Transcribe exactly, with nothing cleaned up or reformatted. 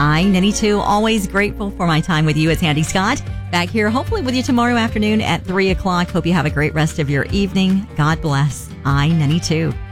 I ninety-two. Always grateful for my time with you. It's Andy Scott. Back here, hopefully with you tomorrow afternoon at three o'clock. Hope you have a great rest of your evening. God bless. I ninety-two.